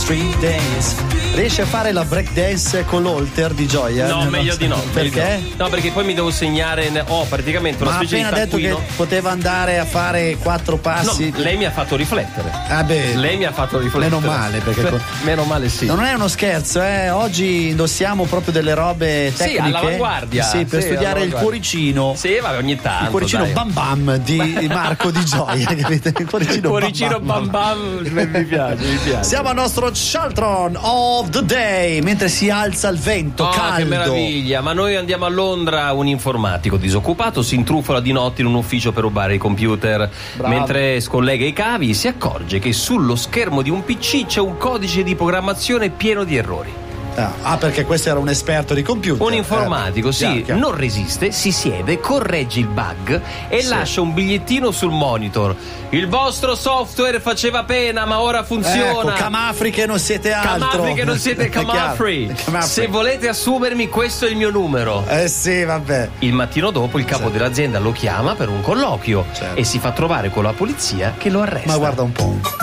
Street Dance. Riesci a fare la break dance con l'holter di Gioia? No, meglio di no. Perché? No, perché poi mi devo segnare. Praticamente una Ma specie di appena detto taccuino. che poteva andare a fare 4 passi. No, lei mi ha fatto riflettere. Ah beh, Lei mi ha fatto riflettere. meno male, perché meno male, sì. non è uno scherzo, oggi indossiamo proprio delle robe tecniche. Sì, all'avanguardia. Sì, per studiare il cuoricino. Sì, vabbè, ogni tanto. Il cuoricino dai. Bam Bam di Marco Di Gioia, capite? Il Cuoricino Bam Bam. Mi piace, mi piace. Siamo al nostro Charlton of the Day, mentre si alza il vento caldo. Che meraviglia, ma noi andiamo a Londra. Un informatico disoccupato si intrufola di notte in un ufficio per rubare i computer. Bravo. Mentre scollega i cavi si accorge che sullo schermo di un PC c'è un codice di programmazione pieno di errori. Perché questo era un esperto di computer. Un informatico, sì, chiaro. non resiste, si siede, corregge il bug e lascia un bigliettino sul monitor. Il vostro software faceva pena, ma ora funziona. Ecco, Camafri che non siete altro. Camafri che non siete Camafri. Se volete assumermi, questo è il mio numero. Sì, vabbè. Il mattino dopo il capo dell'azienda lo chiama per un colloquio e si fa trovare con la polizia che lo arresta. Ma guarda un po'.